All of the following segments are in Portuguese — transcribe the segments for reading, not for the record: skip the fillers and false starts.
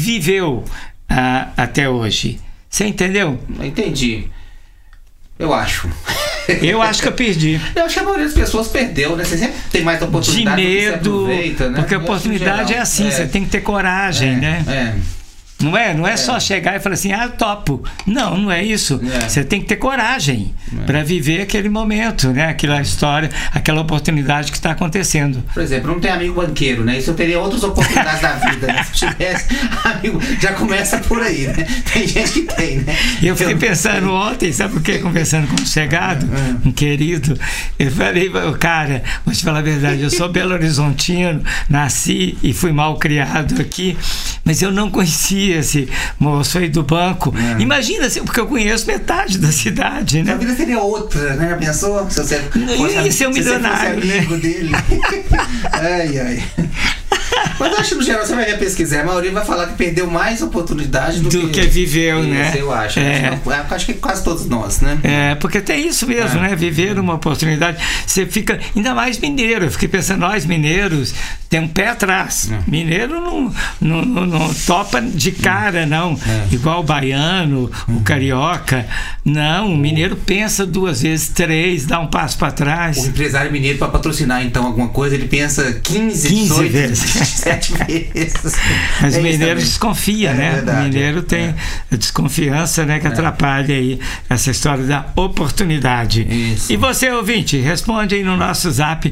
viveu até hoje. Você entendeu? Entendi. Eu acho que eu perdi. Eu acho que a maioria das pessoas perdeu, né? Você sempre tem mais oportunidade. De medo, que você aproveita, né? porque a oportunidade é assim, você tem que ter coragem, né? Não é só chegar e falar assim, eu topo. Não é isso. Você tem que ter coragem para viver aquele momento, né? Aquela história, aquela oportunidade que está acontecendo. Por exemplo, não tem amigo banqueiro, né? Isso eu teria outras oportunidades da vida, né? Se tivesse amigo, já começa por aí, né? Tem gente que tem, né? Eu fiquei pensando ontem, sabe por quê? Conversando com um chegado, um querido, eu falei, cara, vou te falar a verdade, eu sou Belo Horizontino, nasci e fui mal criado aqui, mas eu não conhecia esse moço aí do banco. Imagina, porque eu conheço metade da cidade, né? A vida seria outra, né? Já pensou? Se você ia ser um milionário, se você fosse amigo dele. Ai. Mas eu acho que no geral você vai pesquisar, a maioria vai falar que perdeu mais oportunidade do que viveu, isso, né? Eu acho. Acho que quase todos nós, né? Porque tem isso mesmo, né? Viver uma oportunidade. Você fica, ainda mais mineiro. Eu fiquei pensando, nós mineiros tem um pé atrás. Mineiro não topa de cara, não. Igual o baiano, o carioca. Não, o mineiro pensa 2 vezes, 3, dá um passo para trás. O empresário mineiro, para patrocinar então alguma coisa, ele pensa 15 18, vezes. 17 vezes. Mas o mineiro desconfia, né? Verdade, o mineiro tem a desconfiança, né, que atrapalha aí essa história da oportunidade. Isso. E você, ouvinte, responde aí no nosso zap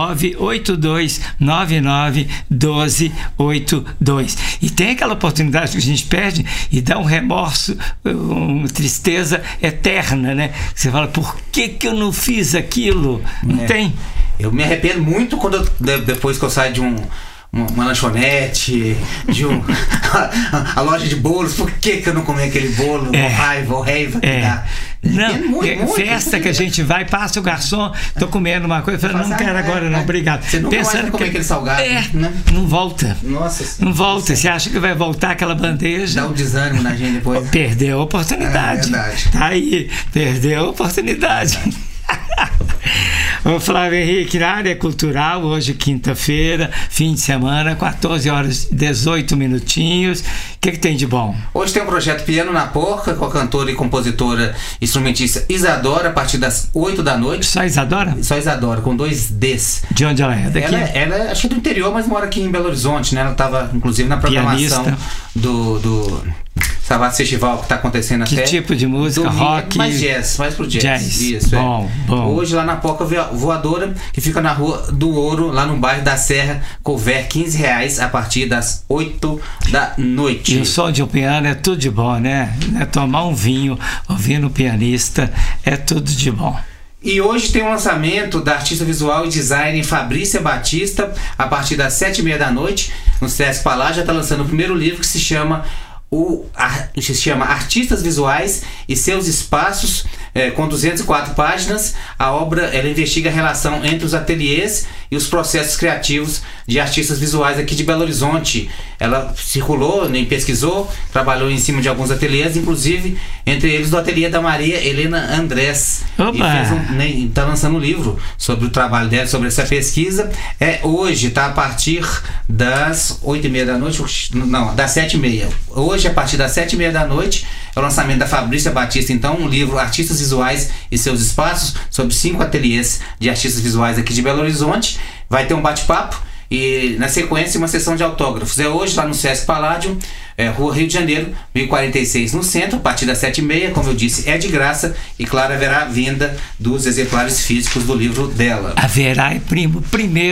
982991282. E tem aquela oportunidade que a gente perde e dá um remorso, uma tristeza eterna, né? Você fala, por que eu não fiz aquilo? Não tem? Eu me arrependo muito quando depois que eu saio de uma lanchonete, de a loja de bolos, por que eu não comi aquele bolo? Raiva que dá. Não, muito, festa que a gente vai, passa o garçom, tô comendo uma coisa, fala, não quero agora não, obrigado. Você nunca mais vai comer aquele salgado, né? Não volta. Nossa. Não volta. Você acha que vai voltar aquela bandeja? Dá um desânimo na gente depois. Perdeu a oportunidade. Verdade. Tá aí, perdeu a oportunidade. O Flávio Henrique, na área cultural, hoje quinta-feira, fim de semana, 14 horas e 18 minutinhos. O que tem de bom? Hoje tem um projeto Piano na Porca, com a cantora e compositora instrumentista Isadora, a partir das 8 da noite. Só Isadora? Só Isadora, com 2 Ds. De onde ela é? Daqui? Ela é, acho que do interior, mas mora aqui em Belo Horizonte, né? Ela estava, inclusive, na programação do Sabato Festival que está acontecendo até. Que tipo de música? Rock? Mais jazz, mais pro jazz. Isso, bom. Hoje lá na Porca Voadora, que fica na Rua do Ouro, lá no bairro da Serra, couver R$15 a partir das 8 da noite. E o som de um piano é tudo de bom, né? Tomar um vinho, ouvindo o pianista, é tudo de bom. E hoje tem um lançamento da artista visual e designer Fabrícia Batista, a partir das 7h30 da noite, no Sesc Palácio. Já está lançando o primeiro livro, que se chama Artistas Visuais e Seus Espaços, com 204 páginas. A obra, ela investiga a relação entre os ateliês e os processos criativos de artistas visuais aqui de Belo Horizonte. Ela circulou, pesquisou, trabalhou em cima de alguns ateliês, inclusive entre eles do ateliê da Maria Helena Andrés. E está lançando um livro sobre o trabalho dela, sobre essa pesquisa. Hoje, tá a partir das 8h30 da noite, não, das 7h30. Hoje, a partir das 7h30 da noite, é o lançamento da Fabrícia Batista, então, um livro Artistas Visuais e Seus Espaços, sobre 5 ateliês de artistas visuais aqui de Belo Horizonte. Vai ter um bate-papo e, na sequência, uma sessão de autógrafos. É hoje lá no Sesc Palácio, Rua Rio de Janeiro, 1046, no centro, a partir das 7h30, como eu disse, é de graça. E, claro, haverá venda dos exemplares físicos do livro dela. Haverá, primeiro